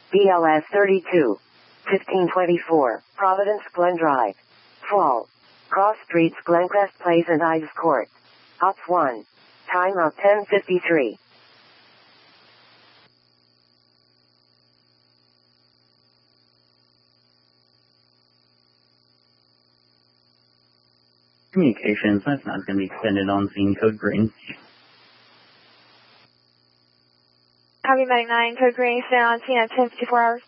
BLS 32. 1524, Providence Glen Drive. Fall. Cross Streets Glencrest Place and Ives Court. Ops 1. Time of 10:53. Communications, that's not going to be extended on scene, code green. Copy, Medic 9, code green, stand on scene at 10:54 hours.